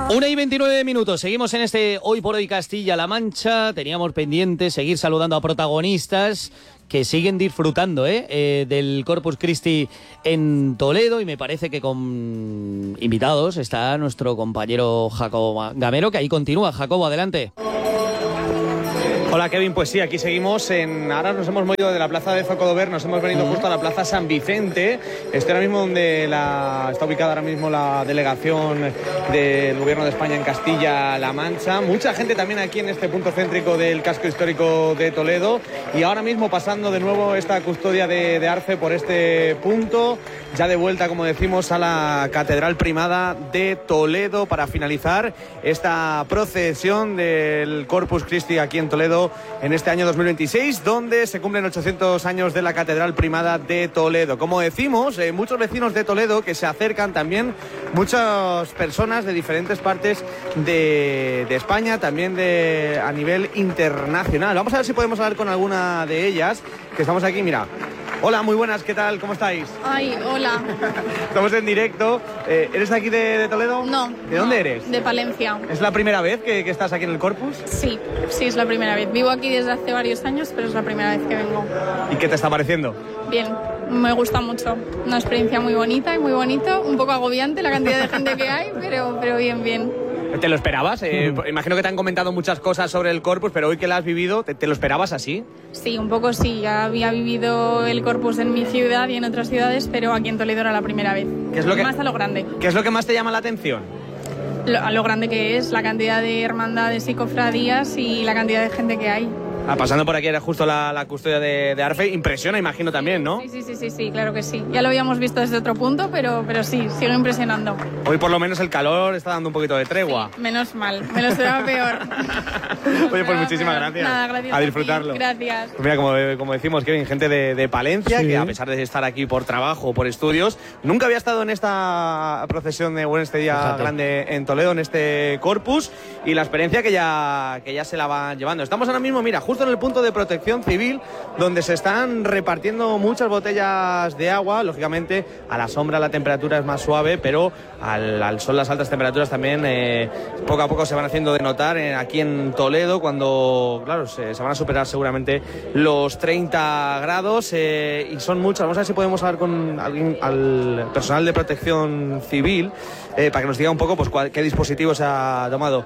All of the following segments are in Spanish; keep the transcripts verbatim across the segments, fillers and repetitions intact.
Una y veintinueve minutos, seguimos en este Hoy por Hoy Castilla-La Mancha. Teníamos pendiente seguir saludando a protagonistas que siguen disfrutando ¿eh? Eh, del Corpus Christi en Toledo, y me parece que con invitados está nuestro compañero Jacobo Gamero, que ahí continúa. Jacobo, adelante. Hola Kevin, pues sí, aquí seguimos. En... Ahora nos hemos movido de la plaza de Zocodover, nos hemos venido justo a la plaza San Vicente. Estoy ahora mismo donde la... está ubicada ahora mismo la delegación del Gobierno de España en Castilla-La Mancha. Mucha gente también aquí en este punto céntrico del casco histórico de Toledo. Y ahora mismo pasando de nuevo esta custodia de, de Arfe por este punto. Ya de vuelta, como decimos, a la Catedral Primada de Toledo para finalizar esta procesión del Corpus Christi aquí en Toledo en este año dos mil veintiséis, donde se cumplen ochocientos años de la Catedral Primada de Toledo. Como decimos, eh, muchos vecinos de Toledo que se acercan, también muchas personas de diferentes partes de, de España, también de, a nivel internacional. Vamos a ver si podemos hablar con alguna de ellas, que estamos aquí, mira. Hola, muy buenas, ¿qué tal? ¿Cómo estáis? Ay, hola. Estamos en directo. Eh, ¿Eres de aquí de, de Toledo? No. ¿De dónde no, eres? De Palencia. ¿Es la primera vez que, que estás aquí en el Corpus? Sí, sí, es la primera vez. Vivo aquí desde hace varios años, pero es la primera vez que vengo. ¿Y qué te está pareciendo? Bien, me gusta mucho. Una experiencia muy bonita y muy bonito. Un poco agobiante la cantidad de gente que hay, pero, pero bien, bien. ¿Te lo esperabas? Eh, mm. Imagino que te han comentado muchas cosas sobre el Corpus, pero hoy que lo has vivido, ¿te, te lo esperabas así? Sí, un poco sí. Ya había vivido el Corpus en mi ciudad y en otras ciudades, pero aquí en Toledo era la primera vez. ¿Qué es lo que, más a lo grande. ¿Qué es lo que más te llama la atención? Lo, a lo grande que es, la cantidad de hermandades y cofradías y la cantidad de gente que hay. Ah, pasando por aquí era justo la, la custodia de, de Arfe. Impresiona, imagino, también, ¿no? Sí, sí, sí, sí, sí, claro que sí. Ya lo habíamos visto desde otro punto, pero, pero sí, sigue impresionando. Hoy por lo menos el calor está dando un poquito de tregua. Sí, menos mal, me lo esperaba peor. Oye, pues muchísimas peor. gracias. Nada, gracias a disfrutarlo. A ti. Gracias. Pues mira, como, como decimos, Kevin, gente de, de Palencia, sí, que a pesar de estar aquí por trabajo o por estudios, nunca había estado en esta procesión de bueno, este día Fíjate. grande en Toledo, en este Corpus, y la experiencia que ya, que ya se la van llevando. Estamos ahora mismo, mira, justo en el punto de protección civil, donde se están repartiendo muchas botellas de agua. Lógicamente a la sombra la temperatura es más suave, pero al, al sol las altas temperaturas también eh, poco a poco se van haciendo de notar eh, aquí en Toledo, cuando claro se, se van a superar seguramente los treinta grados eh, y son muchas. Vamos a ver si podemos hablar con alguien, al personal de protección civil, eh, para que nos diga un poco pues cuál, qué dispositivo se ha tomado.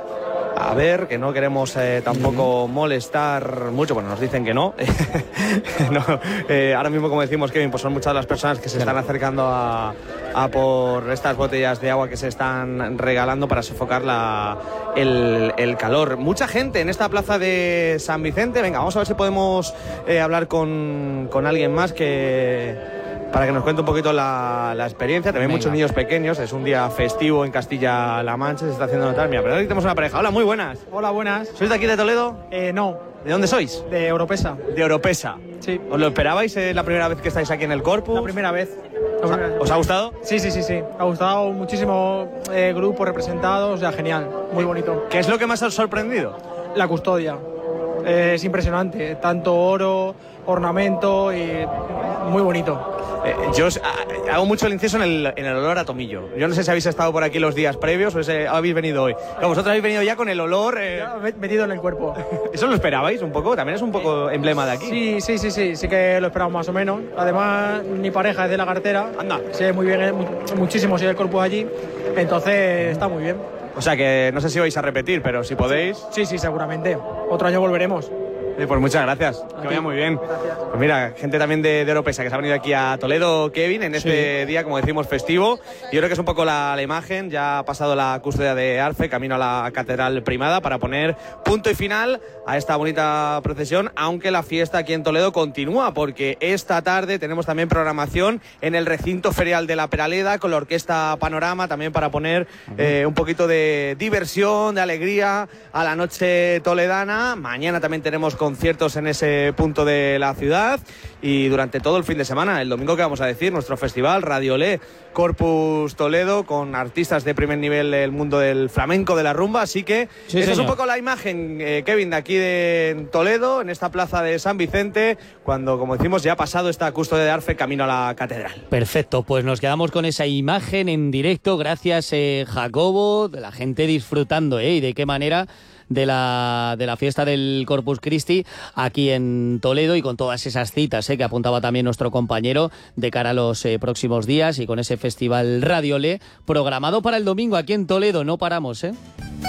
A ver, que no queremos eh, tampoco molestar mucho, bueno, nos dicen que no. no eh, ahora mismo, como decimos, Kevin, pues son muchas las personas que se están acercando a, a por estas botellas de agua que se están regalando para sofocar la, el, el calor. Mucha gente en esta plaza de San Vicente. Venga, vamos a ver si podemos eh, hablar con, con alguien más que... para que nos cuente un poquito la, la experiencia. También Venga. muchos niños pequeños, es un día festivo en Castilla-La Mancha, se está haciendo notar. Mira, pero aquí tenemos una pareja. Hola, muy buenas. Hola, buenas. ¿Sois de aquí de Toledo? Eh, no. ¿De dónde sois? De Oropesa. De Oropesa. Sí. ¿Os lo esperabais? ¿Es la primera vez que estáis aquí en el Corpus? La primera vez. ¿Os ha, ¿os ha gustado? Sí, sí, sí, sí. Ha gustado muchísimo, eh, grupos representados, o sea, genial, muy bonito. ¿Qué es lo que más os ha sorprendido? La custodia. Eh, es impresionante, tanto oro, ornamento y muy bonito. Eh, yo hago mucho el incienso en el, en el olor a tomillo. Yo no sé si habéis estado por aquí los días previos o si habéis venido hoy. Pero vosotros habéis venido ya con el olor... Eh... Ya metido en el cuerpo. ¿Eso lo esperabais un poco? También es un poco emblema de aquí. Sí, sí, sí, sí, sí que lo esperamos más o menos. Además, mi pareja es de la cartera. Anda. Sé muy bien, muchísimo si el Corpus allí. Entonces, está muy bien. O sea que no sé si vais a repetir, pero si podéis... Sí, sí, seguramente. Otro año volveremos. Eh, pues muchas gracias, que Aquí. vaya muy bien. Gracias. Pues mira, gente también de, de Oropesa que se ha venido aquí a Toledo, Kevin, en este sí. día, como decimos, festivo. Yo creo que es un poco la, la imagen, ya ha pasado la custodia de Arfe, camino a la Catedral Primada para poner punto y final a esta bonita procesión, aunque la fiesta aquí en Toledo continúa, porque esta tarde tenemos también programación en el recinto ferial de la Peraleda con la Orquesta Panorama, también para poner uh-huh. eh, un poquito de diversión, de alegría a la noche toledana. Mañana también tenemos conciertos en ese punto de la ciudad y durante todo el fin de semana, el domingo que vamos a decir, nuestro festival Radio Le Corpus Toledo con artistas de primer nivel del mundo del flamenco, de la rumba, así que sí, esa es un señor. poco la imagen, eh, Kevin, de aquí de Toledo, en esta plaza de San Vicente, cuando, como decimos, ya ha pasado esta custodia de Arfe camino a la catedral. Perfecto, pues nos quedamos con esa imagen en directo, gracias eh, Jacobo, de la gente disfrutando, ¿eh? Y de qué manera de la, de la fiesta del Corpus Christi aquí en Toledo y con todas esas citas eh, que apuntaba también nuestro compañero de cara a los eh, próximos días y con ese festival Radio Le programado para el domingo aquí en Toledo. No paramos, ¿eh?